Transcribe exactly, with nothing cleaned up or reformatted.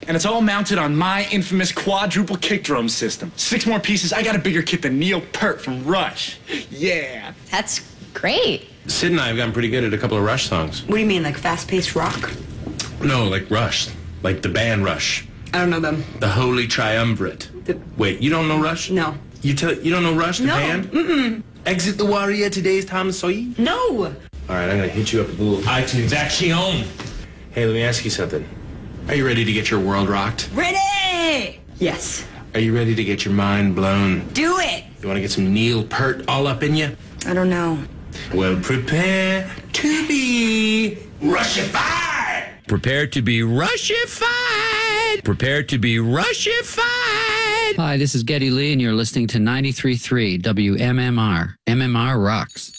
And it's all mounted on my infamous quadruple kick drum system. Six more pieces. I got a bigger kit than Neil Peart from Rush. Yeah. That's great. Sid and I have gotten pretty good at a couple of Rush songs. What do you mean, like fast-paced rock? No, like Rush. Like the band Rush. I don't know them. The Holy Triumvirate. The... Wait, you don't know Rush? No. You tell you don't know Rush, the no. band? Mm-mm. Exit the Warrior, today's Tom Sawyer? No. All right, I'm gonna hit you up with a little iTunes action. Hey, let me ask you something. Are you ready to get your world rocked? Ready! Yes. Are you ready to get your mind blown? Do it! You want to get some Neil Peart all up in you? I don't know. Well, prepare to be Rushified! Prepare to be Rushified! Prepare to be Rushified! Hi, this is Geddy Lee, and you're listening to ninety-three point three W M M R. M M R rocks.